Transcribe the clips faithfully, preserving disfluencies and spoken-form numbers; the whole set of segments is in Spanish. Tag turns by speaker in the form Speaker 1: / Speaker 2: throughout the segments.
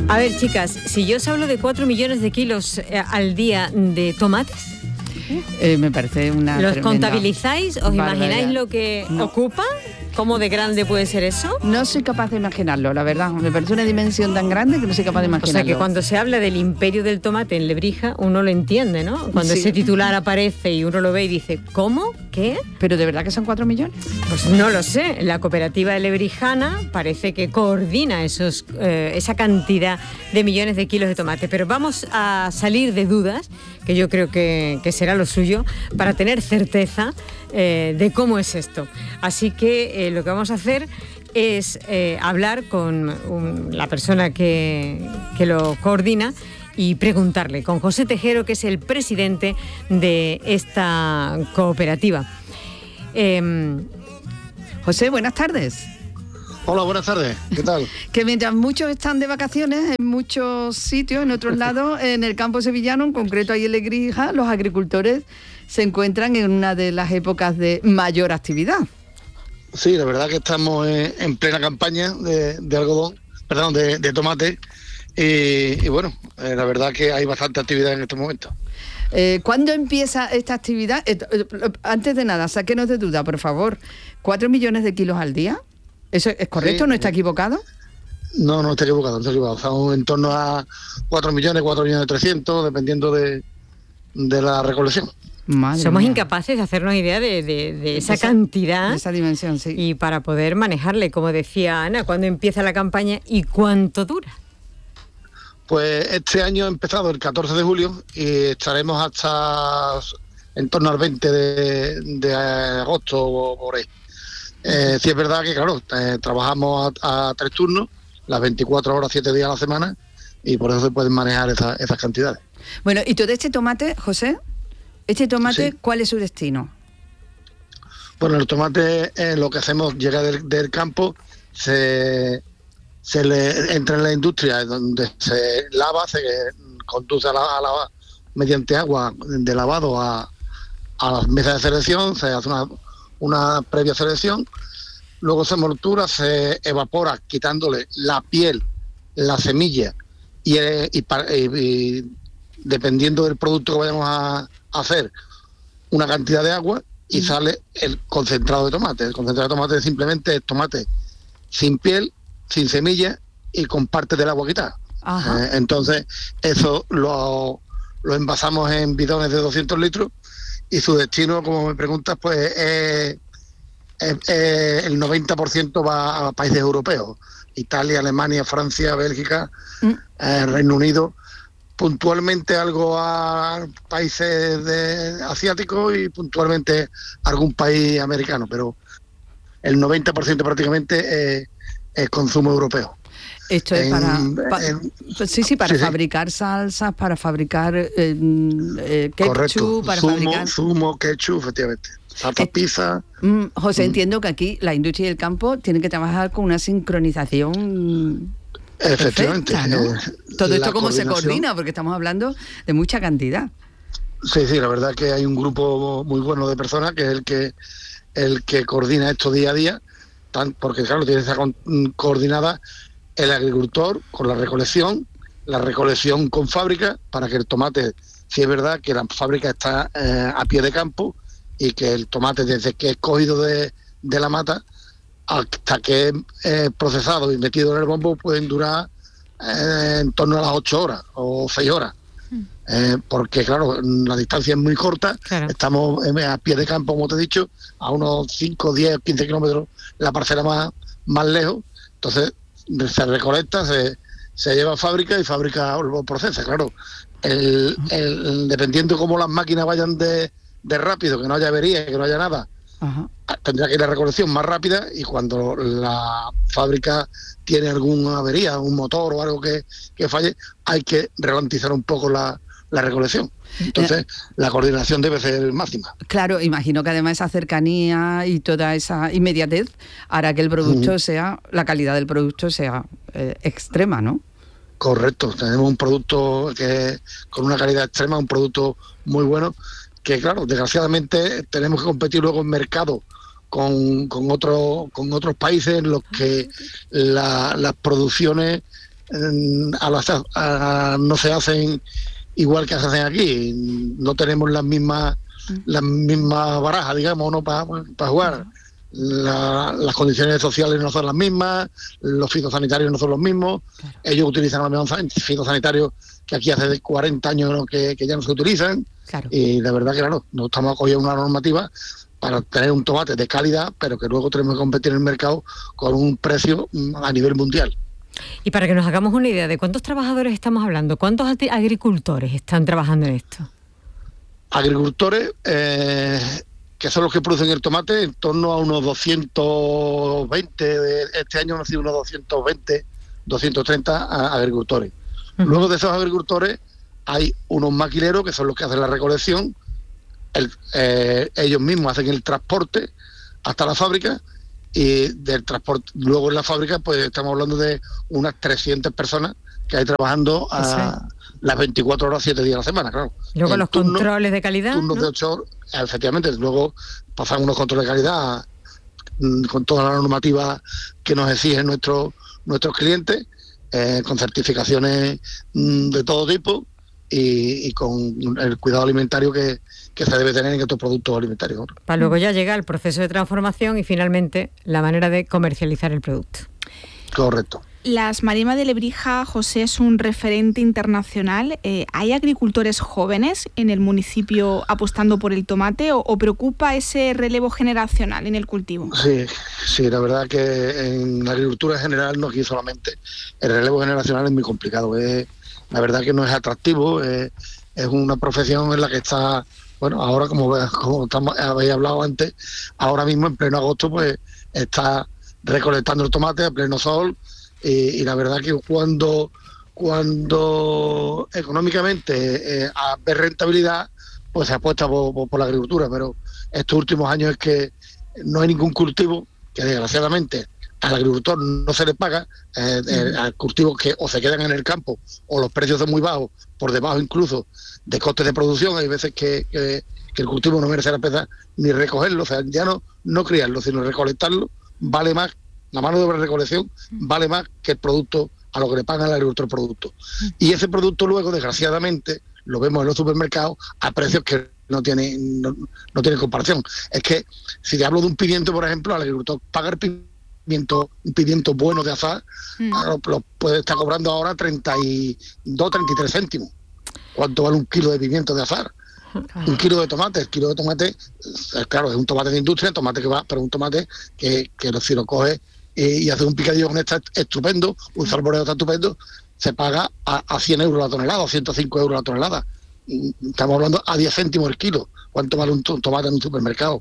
Speaker 1: A ver, chicas, si yo os hablo de cuatro millones de kilos eh, al día de tomates,
Speaker 2: eh, me parece una
Speaker 1: ¿los
Speaker 2: tremenda
Speaker 1: contabilizáis? ¿Os
Speaker 2: barbaridad.
Speaker 1: imagináis lo que
Speaker 2: No.
Speaker 1: ocupa? ¿Cómo de grande puede ser eso?
Speaker 2: No soy capaz de imaginarlo, la verdad. Me parece una dimensión tan grande que no soy capaz de
Speaker 1: O
Speaker 2: imaginarlo.
Speaker 1: sea que cuando se habla del imperio del tomate en Lebrija, uno lo entiende, ¿no? Cuando
Speaker 2: Sí.
Speaker 1: ese titular aparece y uno lo ve y dice, ¿cómo? ¿Qué?
Speaker 2: ¿Pero de verdad que son cuatro millones?
Speaker 1: Pues no lo sé. La cooperativa de Lebrijana parece que coordina esos, eh, esa cantidad de millones de kilos de tomate. Pero vamos a salir de dudas, que yo creo que, que será lo suyo, para tener certeza eh, de cómo es esto. Así que eh, lo que vamos a hacer es eh, hablar con un- la persona que, que lo coordina y preguntarle, con José Tejero, que es el presidente de esta cooperativa. Eh,
Speaker 2: José, buenas tardes.
Speaker 3: Hola, buenas tardes. ¿Qué tal?
Speaker 2: Que mientras muchos están de vacaciones en muchos sitios, en otros lados, en el campo sevillano, en concreto ahí en Lebrija, los agricultores se encuentran en una de las épocas de mayor actividad.
Speaker 3: Sí, la verdad que estamos en, en plena campaña de, de algodón, perdón, de, de tomate. Y, y bueno, eh, la verdad que hay bastante actividad en estos momentos.
Speaker 2: Eh, ¿Cuándo empieza esta actividad? Eh, eh, antes de nada, sáquenos de duda, por favor. ¿Cuatro millones de kilos al día? ¿Eso es correcto?
Speaker 3: Sí.
Speaker 2: ¿No está equivocado?
Speaker 3: No, no estoy equivocado, no estoy equivocado. Estamos en torno a cuatro millones, cuatro millones trescientos, dependiendo de, de la recolección.
Speaker 2: Madre
Speaker 1: somos
Speaker 2: mía.
Speaker 1: incapaces de hacernos idea de, de- de esa
Speaker 2: De esa-
Speaker 1: cantidad
Speaker 2: de esa dimensión, sí.
Speaker 1: y para poder manejarle, como decía Ana, cuándo empieza la campaña y cuánto dura.
Speaker 3: Pues este año ha empezado el catorce de julio y estaremos hasta en torno al veinte de, de agosto o por ahí. Eh, sí es verdad que, claro, eh, trabajamos a, a tres turnos, las veinticuatro horas, siete días a la semana, y por eso se pueden manejar esa- esas cantidades.
Speaker 2: Bueno, y todo este tomate, José, este tomate,
Speaker 3: Sí.
Speaker 2: ¿cuál es su destino?
Speaker 3: Bueno, el tomate, eh, lo que hacemos, llega del, del campo, se, se le entra en la industria donde se lava, se conduce a la, a la- mediante agua de lavado a, a las mesas de selección, se hace una, una previa selección, luego se moltura, se evapora quitándole la piel, la semilla y, eh, y pa- y- y dependiendo del producto que vayamos a hacer, una cantidad de agua y sale el concentrado de tomate. El concentrado de tomate simplemente es tomate sin piel, sin semilla y con parte del agua quitada.
Speaker 2: Ajá.
Speaker 3: Eh, entonces, eso lo, lo envasamos en bidones de doscientos litros y su destino, como me preguntas, pues es, es- es el noventa por ciento va a países europeos. Italia, Alemania, Francia, Bélgica,
Speaker 2: Mm.
Speaker 3: eh, Reino Unido. Puntualmente algo a países de, asiáticos y puntualmente algún país americano, pero el noventa por ciento prácticamente es, es consumo europeo.
Speaker 2: Esto es
Speaker 3: En-
Speaker 2: para... pa-
Speaker 3: en-
Speaker 2: pues sí, sí, para
Speaker 3: sí, sí.
Speaker 2: fabricar salsas, para fabricar eh, eh, ketchup,
Speaker 3: Correcto,
Speaker 2: para
Speaker 3: zumo,
Speaker 2: fabricar...
Speaker 3: zumo, ketchup, efectivamente. Salsa
Speaker 2: Eh,
Speaker 3: pizza.
Speaker 2: Mm, José,
Speaker 3: Mm.
Speaker 2: entiendo que aquí la industria del campo tiene que trabajar con una sincronización
Speaker 3: Efectivamente.
Speaker 2: perfecta, ¿no?
Speaker 3: eh,
Speaker 2: Todo esto
Speaker 3: la
Speaker 2: cómo se
Speaker 3: coordinación-
Speaker 2: coordina, porque estamos hablando de mucha cantidad.
Speaker 3: Sí, sí, la verdad que hay un grupo muy bueno de personas que es el que el que coordina esto día a día, tan, porque claro, tiene que estar con- coordinada el agricultor con la recolección, la recolección con fábrica, para que el tomate, si es verdad que la fábrica está eh, a pie de campo y que el tomate desde que es cogido de, de la mata hasta que es eh, procesado y metido en el bombo pueden durar eh, en torno a las ocho horas o seis horas. Eh, porque claro, la distancia es muy corta,
Speaker 1: Claro.
Speaker 3: estamos eh, a pie de campo, como te he dicho, a unos cinco, diez, quince kilómetros la parcela más, más lejos, entonces se recolecta, se, se lleva a fábrica y fábrica lo procesa, claro. El, el, dependiendo cómo las máquinas vayan de, de rápido, que no haya avería, que no haya nada,
Speaker 2: Ajá.
Speaker 3: tendrá que ir a recolección más rápida y cuando la fábrica tiene alguna avería, un motor o algo que, que falle, hay que ralentizar un poco la, la recolección. Entonces, la coordinación debe ser máxima.
Speaker 2: Claro, imagino que además esa cercanía y toda esa inmediatez hará que el producto
Speaker 3: Mm.
Speaker 2: sea, la calidad del producto sea eh, extrema, ¿no?
Speaker 3: Correcto, tenemos un producto que con una calidad extrema, un producto muy bueno, que claro, desgraciadamente tenemos que competir luego en mercado con, con, otro, con otros países en los que la- las producciones a las, a, no se hacen igual que se hacen aquí, no tenemos las mismas las mismas barajas, digamos, ¿no? para pa jugar. La, las condiciones sociales no son las mismas, los fitosanitarios no son los mismos, claro. Ellos utilizan los mismos fitosanitarios que aquí hace cuarenta años, ¿no? que, que ya no se utilizan, claro. Y la verdad que claro, no estamos acogiendo una normativa para tener un tomate de calidad, pero que luego tenemos que competir en el mercado con un precio a nivel mundial.
Speaker 1: Y para que nos hagamos una idea de cuántos trabajadores estamos hablando, ¿cuántos agricultores están trabajando en esto?
Speaker 3: Agricultores, eh, que son los que producen el tomate, en torno a unos doscientos veinte, este año han sido unos doscientos veinte, doscientos treinta agricultores. Uh-huh. Luego de esos agricultores hay unos maquineros que son los que hacen la recolección, el, eh, ellos mismos hacen el transporte hasta la fábrica, y del transporte luego en la fábrica pues estamos hablando de unas trescientas personas que hay trabajando a sí. las veinticuatro horas, siete días a la semana, claro.
Speaker 1: Luego en los turno, controles de calidad,
Speaker 3: turnos
Speaker 1: ¿no?
Speaker 3: de ocho horas, efectivamente, luego pasan unos controles de calidad con toda la normativa que nos exigen nuestros nuestros clientes, eh, con certificaciones mm, de todo tipo y, y con el cuidado alimentario que, que se debe tener en estos productos alimentarios, ¿no?
Speaker 1: Para luego ya llega el proceso de transformación y finalmente la manera de comercializar el producto.
Speaker 3: Correcto.
Speaker 4: Las marismas de Lebrija, José, es un referente internacional. Eh, ¿Hay agricultores jóvenes en el municipio apostando por el tomate o, o preocupa ese relevo generacional en el cultivo?
Speaker 3: Sí, sí, la verdad que en la agricultura en general, no aquí solamente, el relevo generacional es muy complicado. Es, la verdad que no es atractivo, es, es una profesión en la que está, bueno, ahora como, como estamos, habéis hablado antes, ahora mismo en pleno agosto pues está recolectando el tomate a pleno sol. Y, y la verdad que cuando cuando económicamente eh, a ver rentabilidad, pues se apuesta por, por, por la agricultura, pero estos últimos años es que no hay ningún cultivo que desgraciadamente al agricultor no se le paga, eh, eh, a cultivos que o se quedan en el campo o los precios son muy bajos, por debajo incluso de costes de producción. Hay veces que, que, que el cultivo no merece la pena ni recogerlo, o sea, ya no, no criarlo, sino recolectarlo, vale más. La mano de obra de recolección vale más que el producto a lo que le pagan al agricultor producto. Y ese producto luego, desgraciadamente, lo vemos en los supermercados a precios que no tienen no, no tiene comparación. Es que si te hablo de un pimiento, por ejemplo, al agricultor paga el pimiento, un pimiento bueno de azar, mm. lo, lo puede estar cobrando ahora treinta y dos, treinta y tres céntimos. ¿Cuánto vale un kilo de pimiento de azar? Un kilo de tomate, el kilo de tomate, claro, es un tomate de industria, tomate que va, pero un tomate que, que si lo coge eh, y hace un picadillo con esta estupendo, un salmorejo está estupendo, se paga a, a cien euros la tonelada, o ciento cinco euros la tonelada. Estamos hablando a diez céntimos el kilo. ¿Cuánto vale un, un tomate en un supermercado?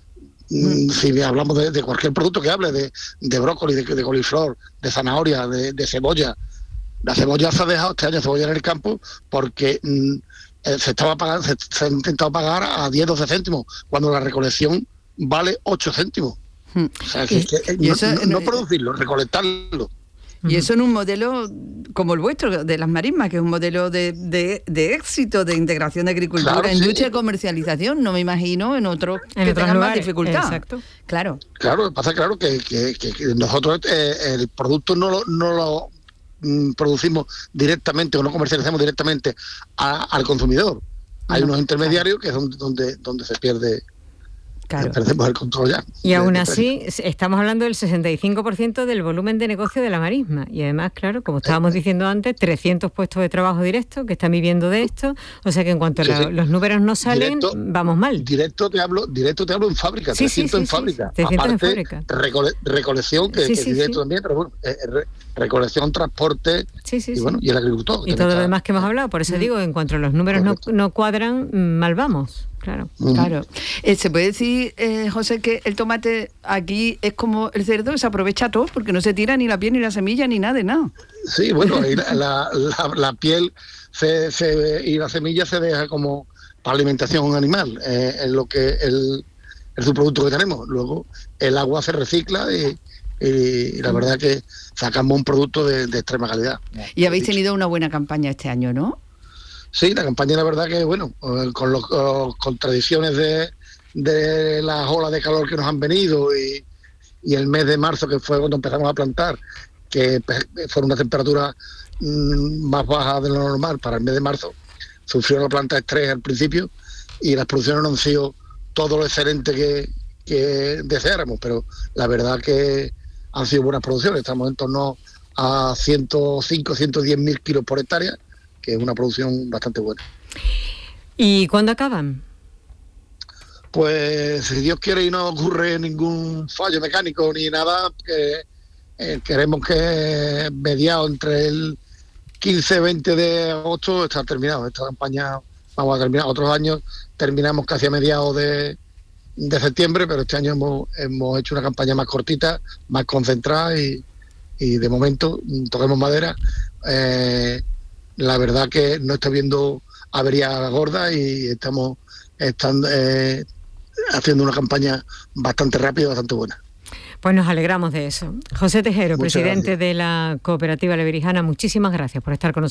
Speaker 3: Mm. Si hablamos de, de cualquier producto que hable, de, de brócoli, de, de coliflor, de zanahoria, de, de cebolla. La cebolla se ha dejado este año cebolla en el campo porque mm, se estaba pagando, se, se ha intentado pagar a diez, doce céntimos, cuando la recolección vale ocho céntimos. Hmm. O sea, que, que, y no, eso, no, no producirlo, recolectarlo.
Speaker 2: Y eso en un modelo como el vuestro, de las marismas, que es un modelo de, de, de éxito, de integración de agricultura, claro, industria y sí. comercialización, no me imagino en otros
Speaker 1: en
Speaker 2: que tengan
Speaker 1: lugares,
Speaker 2: más dificultad.
Speaker 1: Exacto.
Speaker 2: Claro.
Speaker 3: Claro, pasa claro que, que, que, que nosotros eh, el producto no lo, no lo mm, producimos directamente o no comercializamos directamente a, al consumidor. Hay no, unos intermediarios claro. que es donde, donde se pierde. Claro. Perdemos el control ya.
Speaker 1: Y aún así, estamos hablando del sesenta y cinco por ciento del volumen de negocio de la marisma. Y además, claro, como estábamos diciendo antes, trescientos puestos de trabajo directos que están viviendo de esto. O sea que en cuanto sí, la, sí. los números no salen, directo, vamos mal.
Speaker 3: Directo te hablo directo te hablo en fábrica, sí, trescientos sí, sí, en fábrica. Sí, trescientos Aparte, en fábrica. Recole, recolección, que, sí, que sí, directo sí. también, pero bueno, eh, re, recolección, transporte
Speaker 1: sí, sí,
Speaker 3: y, bueno,
Speaker 1: sí.
Speaker 3: y el agricultor.
Speaker 1: Y todo está... lo demás que hemos hablado. Por eso digo, en cuanto los números no, no cuadran, mal vamos. Claro,
Speaker 2: uh-huh. claro. Eh, ¿Se puede decir, eh, José, que el tomate aquí es como el cerdo, se aprovecha todo, porque no se tira ni la piel, ni la semilla, ni nada de nada?
Speaker 3: Sí, bueno, la, la, la, la piel se, se, y la semilla se deja como para alimentación animal, eh, es lo que el, el subproducto que tenemos. Luego el agua se recicla y, y, y la uh-huh. verdad que sacamos un producto de, de extrema calidad.
Speaker 2: Y habéis tenido una buena campaña este año, ¿no?
Speaker 3: Sí, la campaña la verdad que, bueno, con los con tradiciones de, de las olas de calor que nos han venido y, y el mes de marzo, que fue cuando empezamos a plantar, que fueron una temperatura mmm, más baja de lo normal para el mes de marzo. Sufrió la planta estrés al principio y las producciones no han sido todo lo excelente que, que deseáramos, pero la verdad que han sido buenas producciones. Estamos en torno a ciento cinco, ciento diez mil kilos por hectárea, que es una producción bastante buena.
Speaker 1: ¿Y cuándo acaban?
Speaker 3: Pues si Dios quiere y no ocurre ningún fallo mecánico ni nada, que eh, queremos que mediados entre el quince y veinte de agosto está terminado. Esta campaña vamos a terminar. Otros años terminamos casi a mediados de, de septiembre, pero este año hemos, hemos hecho una campaña más cortita, más concentrada y, y de momento, toquemos madera, eh, la verdad que no está viendo avería gorda y estamos están, eh, haciendo una campaña bastante rápida, bastante buena.
Speaker 1: Pues nos alegramos de eso. José Tejero,
Speaker 3: Muchas
Speaker 1: presidente
Speaker 3: gracias.
Speaker 1: de la Cooperativa Leverijana, muchísimas gracias por estar con nosotros.